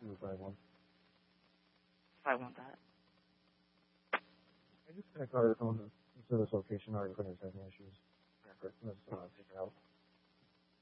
do if I want. I want that. I just connect our phone to this location. Our equipment has any issues. Let's take it out.